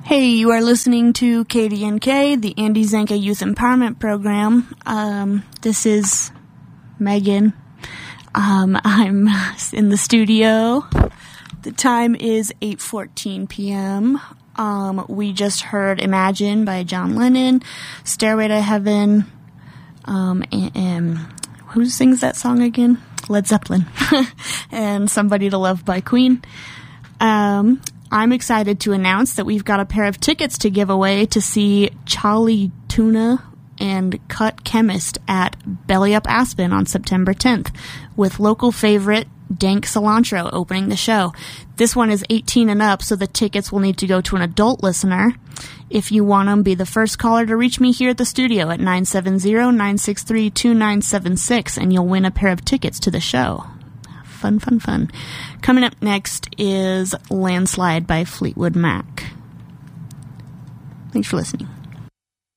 Hey, you are listening to KDNK, the Andy Zanka Youth Empowerment Program. This is Megan. I'm in the studio. The time is 8:14 p.m. We just heard Imagine by John Lennon, Stairway to Heaven, and who sings that song again? Led Zeppelin. And Somebody to Love by Queen. I'm excited to announce that we've got a pair of tickets to give away to see Charlie Tuna and Cut Chemist at Belly Up Aspen on September 10th, with local favorite Dank Cilantro opening the show. This one is 18 and up, so the tickets will need to go to an adult listener. If you want them, be the first caller to reach me here at the studio at 970-963-2976, and you'll win a pair of tickets to the show. Fun. Coming up next is Landslide by Fleetwood Mac. Thanks for listening.